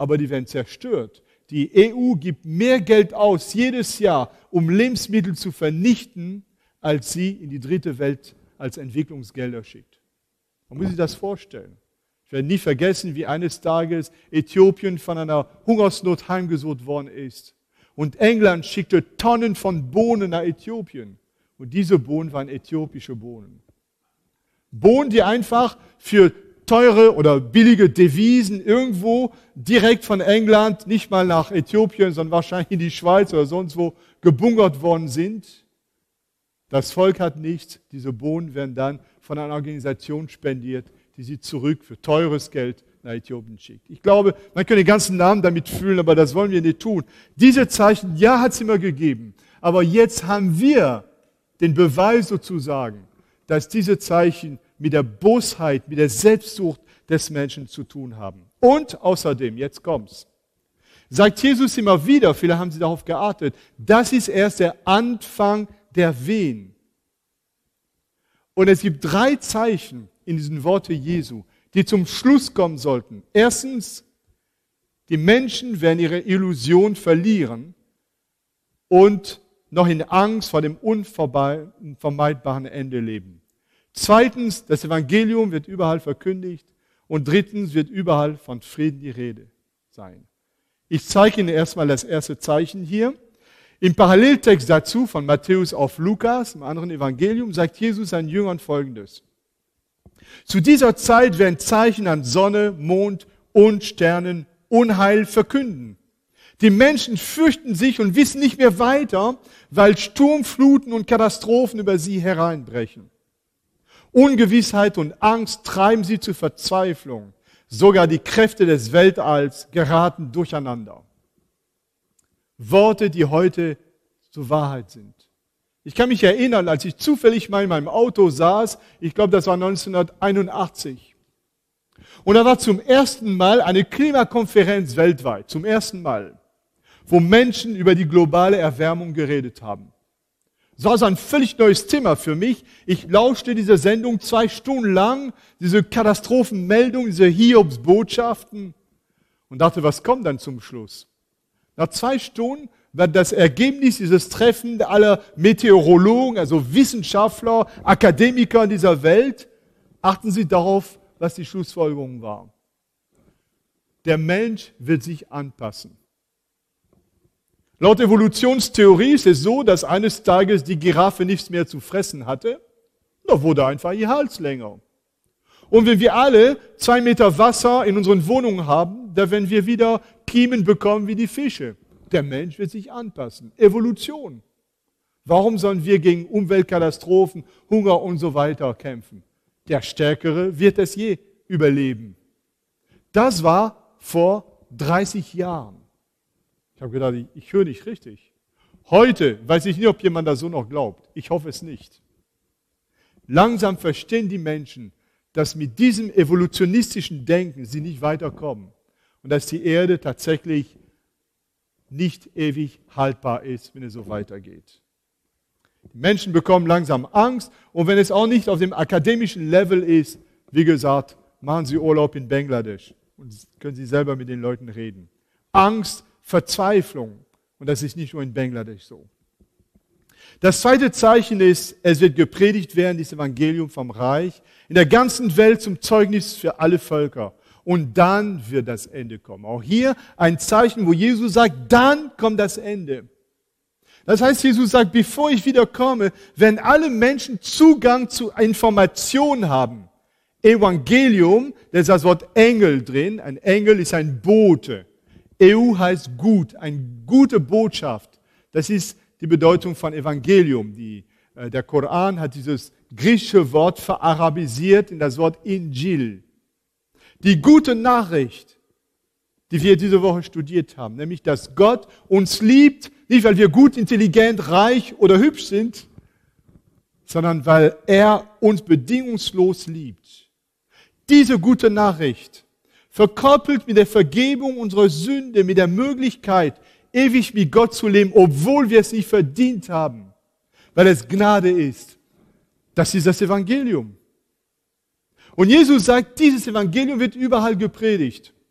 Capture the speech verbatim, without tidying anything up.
aber die werden zerstört. Die E U gibt mehr Geld aus jedes Jahr, um Lebensmittel zu vernichten, als sie in die dritte Welt als Entwicklungsgelder schickt. Man muss sich das vorstellen. Ich werde nie vergessen, wie eines Tages Äthiopien von einer Hungersnot heimgesucht worden ist. Und England schickte Tonnen von Bohnen nach Äthiopien. Und diese Bohnen waren äthiopische Bohnen. Bohnen, die einfach für teure oder billige Devisen irgendwo direkt von England, nicht mal nach Äthiopien, sondern wahrscheinlich in die Schweiz oder sonst wo gebunkert worden sind. Das Volk hat nichts. Diese Bohnen werden dann von einer Organisation spendiert, die sie zurück für teures Geld nach Äthiopien schickt. Ich glaube, man kann den ganzen Namen damit füllen, aber das wollen wir nicht tun. Diese Zeichen, ja, hat es immer gegeben. Aber jetzt haben wir den Beweis sozusagen, dass diese Zeichen mit der Bosheit, mit der Selbstsucht des Menschen zu tun haben. Und außerdem, jetzt kommt's, sagt Jesus immer wieder, viele haben Sie darauf geachtet, das ist erst der Anfang der Wehen. Und es gibt drei Zeichen in diesen Worten Jesu, die zum Schluss kommen sollten. Erstens, die Menschen werden ihre Illusion verlieren und noch in Angst vor dem unvermeidbaren Ende leben. Zweitens, das Evangelium wird überall verkündigt. Und drittens wird überall von Frieden die Rede sein. Ich zeige Ihnen erstmal das erste Zeichen hier. Im Paralleltext dazu, von Matthäus auf Lukas, im anderen Evangelium, sagt Jesus seinen Jüngern Folgendes. Zu dieser Zeit werden Zeichen an Sonne, Mond und Sternen Unheil verkünden. Die Menschen fürchten sich und wissen nicht mehr weiter, weil Sturmfluten und Katastrophen über sie hereinbrechen. Ungewissheit und Angst treiben sie zur Verzweiflung. Sogar die Kräfte des Weltalls geraten durcheinander. Worte, die heute zur Wahrheit sind. Ich kann mich erinnern, als ich zufällig mal in meinem Auto saß, ich glaube, das war neunzehnhunderteinundachtzig. Und da war zum ersten Mal eine Klimakonferenz weltweit, zum ersten Mal, wo Menschen über die globale Erwärmung geredet haben. Das war also ein völlig neues Thema für mich. Ich lauschte dieser Sendung zwei Stunden lang, diese Katastrophenmeldungen, diese Hiobsbotschaften und dachte, was kommt dann zum Schluss? Nach zwei Stunden war das Ergebnis dieses Treffens aller Meteorologen, also Wissenschaftler, Akademiker in dieser Welt. Achten Sie darauf, was die Schlussfolgerung war. Der Mensch wird sich anpassen. Laut Evolutionstheorie ist es so, dass eines Tages die Giraffe nichts mehr zu fressen hatte. Da wurde einfach ihr Hals länger. Und wenn wir alle zwei Meter Wasser in unseren Wohnungen haben, dann werden wir wieder Kiemen bekommen wie die Fische. Der Mensch wird sich anpassen. Evolution. Warum sollen wir gegen Umweltkatastrophen, Hunger und so weiter kämpfen? Der Stärkere wird es je überleben. Das war vor dreißig Jahren. Ich habe gedacht, ich, ich höre nicht richtig. Heute weiß ich nicht, ob jemand das so noch glaubt. Ich hoffe es nicht. Langsam verstehen die Menschen, dass mit diesem evolutionistischen Denken sie nicht weiterkommen und dass die Erde tatsächlich nicht ewig haltbar ist, wenn es so weitergeht. Die Menschen bekommen langsam Angst und wenn es auch nicht auf dem akademischen Level ist, wie gesagt, machen Sie Urlaub in Bangladesch und können Sie selber mit den Leuten reden. Angst, Verzweiflung und das ist nicht nur in Bangladesch so. Das zweite Zeichen ist, es wird gepredigt werden, das Evangelium vom Reich, in der ganzen Welt zum Zeugnis für alle Völker. Und dann wird das Ende kommen. Auch hier ein Zeichen, wo Jesus sagt, dann kommt das Ende. Das heißt, Jesus sagt, bevor ich wiederkomme, werden alle Menschen Zugang zu Informationen haben. Evangelium, da ist das Wort Engel drin. Ein Engel ist ein Bote. E U heißt gut, eine gute Botschaft. Das ist die Bedeutung von Evangelium. Die, äh, der Koran hat dieses griechische Wort verarabisiert in das Wort Injil. Die gute Nachricht, die wir diese Woche studiert haben, nämlich, dass Gott uns liebt, nicht weil wir gut, intelligent, reich oder hübsch sind, sondern weil er uns bedingungslos liebt. Diese gute Nachricht, verkoppelt mit der Vergebung unserer Sünde, mit der Möglichkeit, ewig mit Gott zu leben, obwohl wir es nicht verdient haben, weil es Gnade ist. Das ist das Evangelium. Und Jesus sagt, dieses Evangelium wird überall gepredigt.